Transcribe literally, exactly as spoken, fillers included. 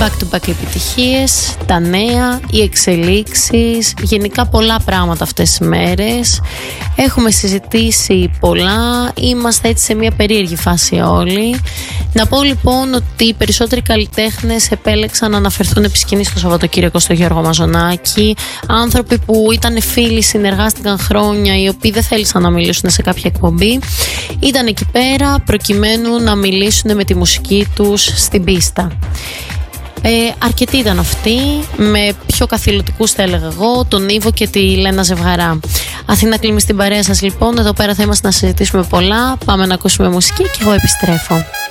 back-to-back επιτυχίες, τα νέα, οι εξελίξεις, γενικά πολλά πράγματα αυτές τις μέρες. Έχουμε συζητήσει πολλά, είμαστε έτσι σε μια περίεργη φάση όλοι. Να πω λοιπόν ότι οι περισσότεροι καλλιτέχνες επέλεξαν να αναφερθούν επί σκηνής το Σαββατοκύριακο στο Γιώργο Μαζονάκη. Άνθρωποι που ήταν φίλοι, συνεργάστηκαν χρόνια, οι οποίοι δεν θέλησαν να μιλήσουν σε κάποια εκπομπή, ήταν εκεί πέρα προκειμένου να μιλήσουν με τη μουσική τους στην πίστα. Ε, αρκετοί ήταν αυτοί, με πιο καθηλωτικούς θα έλεγα εγώ, τον Ήβο και τη Λένα Ζευγαρά. Αθήνα Κλίμη στην παρέα σας λοιπόν, εδώ πέρα θα είμαστε να συζητήσουμε πολλά, πάμε να ακούσουμε μουσική και εγώ επιστρέφω.